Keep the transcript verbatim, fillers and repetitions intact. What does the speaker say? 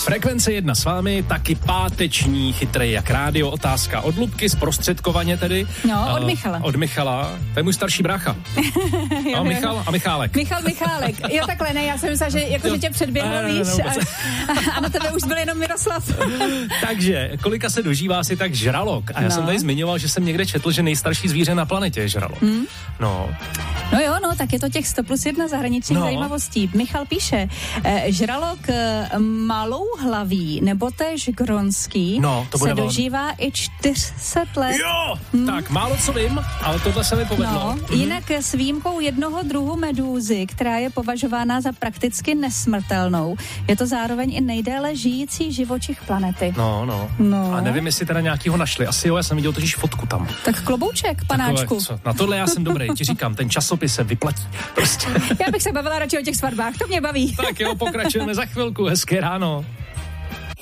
Frekvence jedna s vámi, taky páteční chytrej jak rádio. Otázka od Lubky, zprostředkovaně tedy. No, od Michala. Uh, od Michala, to je můj starší brácha. jo, no, Michal a Michálek. Michal Michálek. Jo, takhle, ne, já jsem myslela, že, jako, že tě předběhlo, ne, víš, ne, a, a na tebe už byl jenom Miroslav. Takže, kolika se dožívá si tak žralok? A já no. jsem tady zmiňoval, že jsem někde četl, že nejstarší zvíře na planetě je žralok. Hmm? No. No jo, no, tak je to těch sto plus jedna zahraničních no. zajímavostí. Michal píše, eh, žralok eh, malouhlavý nebo též gronský no, to se dožívá i čtyři sta let. Jo, hmm. tak málo co vím, ale tohle se mi povedlo. No, hmm. Jinak s výjimkou jednoho druhu medúzy, která je považována za prakticky nesmrtelnou, je to zároveň i nejdéle žijící živočich planety. No, no, no. A nevím, jestli teda nějakýho našli. Asi jo, já jsem viděl totiž fotku tam. Tak klobouček, panáčku. Takové, na tohle já jsem dobrý, ti říkám, ten časopis se vyplatí. Prostě. Já bych se bavila radši o těch svatbách, to mě baví. Tak jo, pokračujeme za chvilku, hezké ráno.